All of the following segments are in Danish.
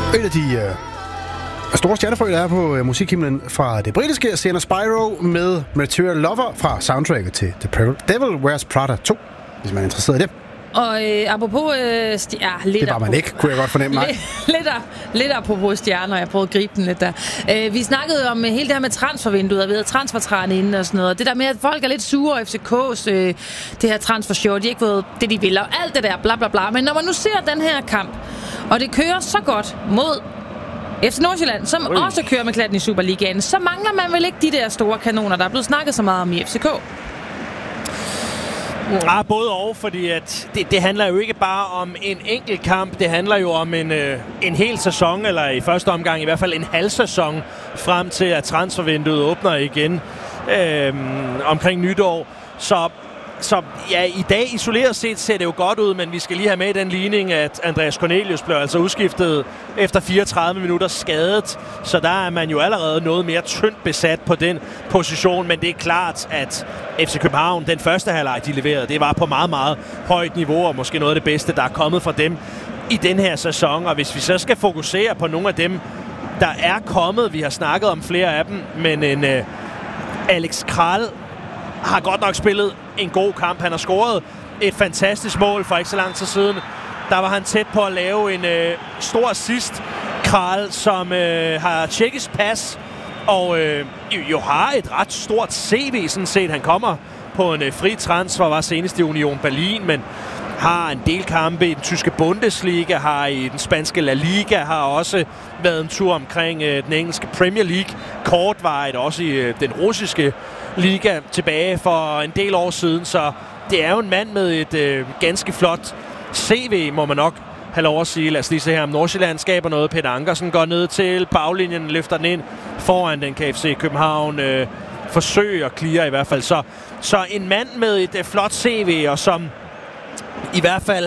En af de store stjernefrø, der er på musikhimlen fra det britiske, Sienna Spyro med Material Lover fra soundtracket til The Devil Wears Prada 2, hvis man er interesseret i det. Og apropos det var man ikke, kunne jeg godt fornemme. Lidt apropos stjerner, jeg prøvede at gribe den lidt der. Vi snakkede om hele det her med transfervinduet, og ved transfertræne inden og sådan noget. Det der med, at folk er lidt sure over FCK's det her transfershow, de har ikke fået det, de vil, og alt det der, bla bla bla. Men når man nu ser den her kamp, og det kører så godt mod FC Nordsjælland, som også kører med klatten i Superligaen, så mangler man vel ikke de der store kanoner, der er blevet snakket så meget om i FCK? Ja, både og, fordi at det handler jo ikke bare om en enkelt kamp, det handler jo om en hel sæson, eller i første omgang i hvert fald en halv sæson, frem til at transfervinduet åbner igen omkring nytår. Så ja, i dag isoleret set ser det jo godt ud, men vi skal lige have med i den ligning, at Andreas Cornelius blev altså udskiftet efter 34 minutter skadet. Så der er man jo allerede noget mere tyndt besat på den position, men det er klart, at FC København, den første halvleg, de leverede, det var på meget, meget højt niveau, og måske noget af det bedste, der er kommet fra dem i den her sæson. Og hvis vi så skal fokusere på nogle af dem, der er kommet, vi har snakket om flere af dem, men en Alex Kral har godt nok spillet en god kamp. Han har scoret et fantastisk mål for ikke så lang tid siden. Der var han tæt på at lave en stor assist. Kral, som har tjekkisk pas, og jo har et ret stort CV, sådan set. Han kommer på en fri transfer, var senest i Union Berlin, men har en del kampe i den tyske Bundesliga, har i den spanske La Liga, har også været en tur omkring den engelske Premier League. Kortvarigt også i den russiske liga tilbage for en del år siden, så det er jo en mand med et ganske flot CV, må man nok have lov at sige. Lad os lige se her, om Nordsjælland skaber noget. Peter Ankersen går ned til baglinjen, løfter den ind foran den KFC København. Forsøger at clear i hvert fald. Så en mand med et flot CV, og som i hvert fald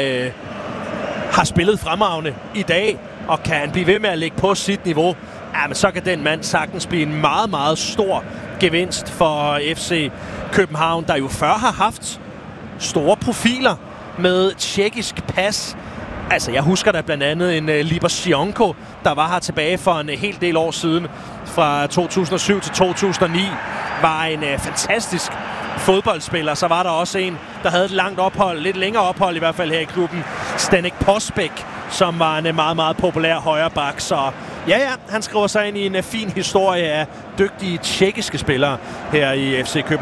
har spillet fremragende i dag, og kan blive ved med at ligge på sit niveau, men så kan den mand sagtens blive en meget, meget stor gevinst for FC København, der jo før har haft store profiler med tjekkisk pas. Altså, jeg husker da blandt andet en Libor Sionko, der var her tilbage for en hel del år siden. Fra 2007 til 2009 var en fantastisk fodboldspiller. Så var der også en, der havde et langt ophold, lidt længere ophold i hvert fald her i klubben, Stanek Posbek, som var en meget, meget populær højreback. Så ja, han skriver sig ind i en fin historie af dygtige tjekkiske spillere her i FC København.